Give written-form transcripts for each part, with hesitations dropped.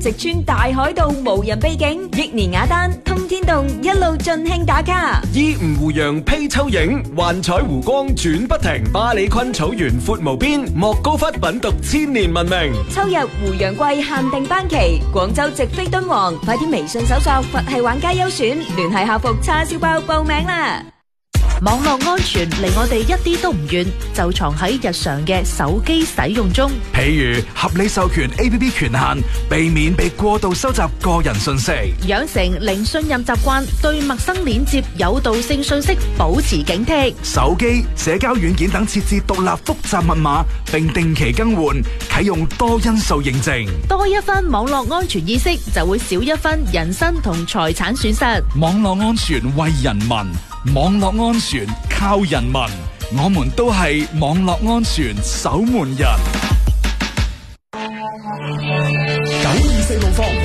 直穿大海道無人秘境，益年雅丹通天洞一路盡興打卡。 依吳湖洋披秋影，幻彩湖光轉不停。巴里坤草原闊無邊，莫高窟品讀千年文明。 秋日湖洋季限定班期，廣州直飛敦煌，快啲微信搜索佛系玩家優選，聯繫客服叉燒包報名啦。 網絡安全離我哋一啲都唔遠，就藏喺日常嘅手機使用中。 譬如合理授權 APP 權限，避免被過度收集個人信息； 養成零信任習慣，對陌生鏈接、誘導性信息保持警惕。 手機、社交軟件等設置獨立複雜密碼，並定期更換，啟用多因素認證。 多一分網絡安全意識，就會少一分人身同財產損失。 網絡安全為人民，網絡安全靠人民，我們都係網絡安全守門人。 924路況。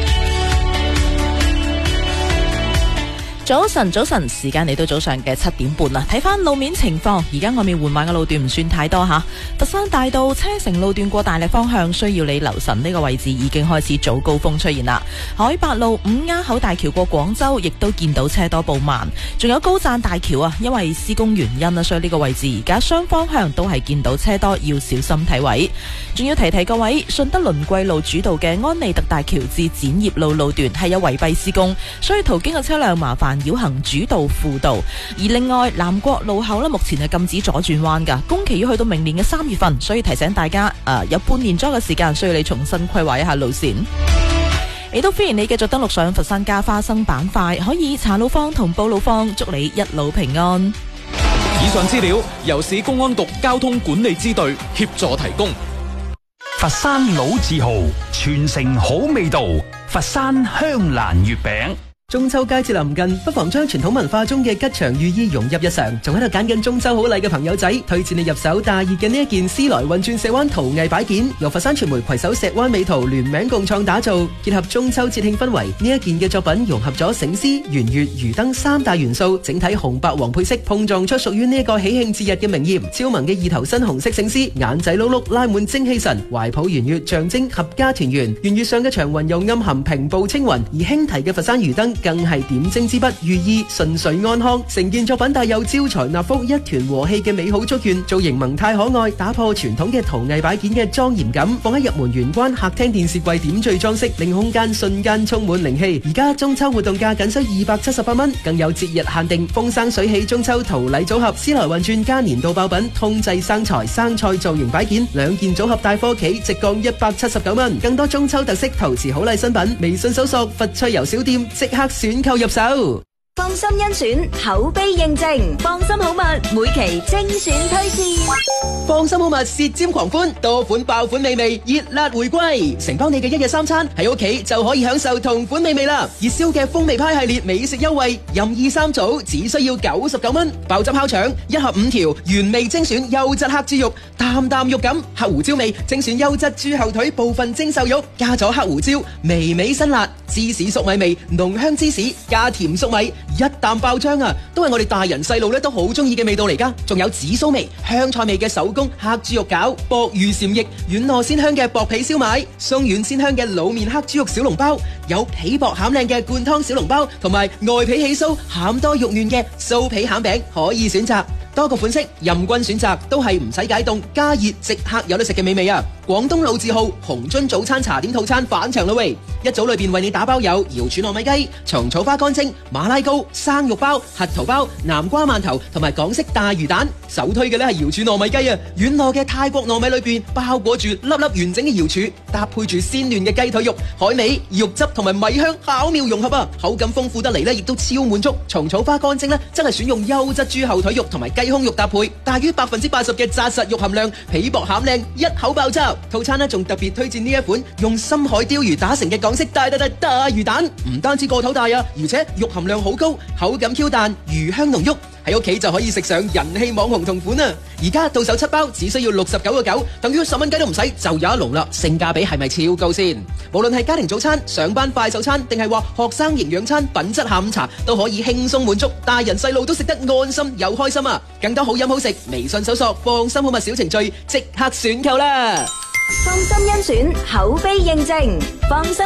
早晨，時間嚟到早上嘅7點半啦。睇翻路面情況，而家外面緩慢嘅路段唔算太多吓。佛山大道車城路段過大力方向需要你留神，呢個位置已經開始早高峰出現啦。海八路五丫口大橋過廣州亦都見到車多報慢，仲有高贊大橋啊，因為施工原因啊，所以呢個位置而家雙方向都係見到車多，要小心睇位。仲要提各位，順德輪桂路主道嘅安利特大橋至展業路路段係有圍蔽施工，所以途經嘅車輛麻煩繞行主道輔道。而另外南國路口目前係禁止左轉彎噶，工期要去到明年嘅3月份，所以提醒大家有半年左右嘅時間需要你重新規劃一下路線。亦都歡迎你繼續登錄上佛山加花生板塊，可以查路況同報路況，祝你一路平安。 以上資料由市公安局交通管理支隊協助提供。 佛山老字號，傳承好味道，佛山香蘭月餅。 中秋佳節臨近，不妨將傳統文化中嘅吉祥寓意融入日常。仲喺度揀緊中秋好禮嘅朋友仔，推薦你入手大熱嘅呢一件絲來運轉石灣陶藝擺件，由佛山傳媒攜手石灣美陶聯名共創打造，結合中秋節慶氛圍。呢一件嘅作品融合咗醒獅、圓月、魚燈3大元素，整體紅白黃配色碰撞出屬於呢一個喜慶節日嘅明豔。超萌嘅二頭身紅色醒獅，眼仔碌碌拉滿精氣神，懷抱圓月象徵合家團圓。圓月上嘅長雲又暗含平步青雲，而輕提嘅佛山魚燈更係點睛之筆，寓意順遂安康。成件作品帶有招財納福、一團和氣嘅美好祝願，造型萌態可愛，打破傳統嘅陶藝擺件嘅莊嚴感，放喺入門玄關客廳電視櫃點綴裝飾，令空間瞬間充滿靈氣。而家中秋活動價僅需278蚊，更有節日限定風生水起中秋陶禮組合，絲來運轉加年度爆品通濟生財生菜造型擺件2件組合帶貨企，直降179蚊。更多中秋特色陶瓷好禮新品，微信搜索佛趣遊小店，即刻選購入手。 放心甄選，口碑認證，放心好物每期精選推薦。 放心好物舌尖狂歡，多款爆款美味熱辣回歸，承包你嘅一日三餐，喺屋企就可以享受同款美味啦。熱銷嘅風味派系列美食優惠，任意3組只需要99蚊。爆汁烤腸1盒5條，原味精選優質黑豬肉，啖啖肉感，黑胡椒味精選優質豬後腿部分精瘦肉，加咗黑胡椒，微微辛辣，芝士粟米味，濃香芝士加甜粟米，一啖爆漿啊，都係我哋大人細路咧都好中意嘅味道嚟噶。仲有紫蘇味、香菜味嘅手工黑豬肉餃、鮑魚禪翼、軟糯鮮香嘅薄皮燒賣、鬆軟鮮香嘅滷麵黑豬肉小籠包，有皮薄餡靚嘅灌湯小籠包，同埋外皮起酥餡多肉嫩嘅酥皮餡餅可以選擇。多個款式任君選擇，都係唔使解凍，加熱即刻有得食嘅美味啊！廣東老字號紅樽早餐茶點套餐返場啦喂！一組裏邊為你打包有瑤柱糯米雞、蟲草花乾蒸、馬拉糕、生肉包、核桃包、南瓜饅頭同埋港式大魚蛋。首推嘅咧係瑤柱糯米雞啊！軟糯嘅泰國糯米裏邊包裹住粒粒完整嘅瑤柱，搭配住鮮嫩嘅雞腿肉、海味、肉汁同埋米香巧妙融合啊！口感豐富得嚟咧，亦都超滿足。蟲草花乾蒸咧，真係選用優質豬後腿肉同埋雞胸肉搭配，大於80%嘅紮實肉含量，皮薄餡靚，一口爆汁。套餐呢仲特別推薦呢一款用深海鯛魚打成嘅港式大魚蛋，唔單止個頭大啊，而且肉含量好高，口感 Q 彈，魚香濃郁。喺屋企就可以食上人氣網紅同款啊！而家到手7包只需要69.9，等於10蚊雞都唔使就有一籠啦，性價比係咪超高先？無論係家庭早餐、上班快手餐，定係話學生營養餐、品質下午茶，都可以輕鬆滿足，大人細路都食得安心又開心啊！更多好飲好食，微信搜索放心好物小程序，即刻選購啦！ 放心甄選，口碑認證，放心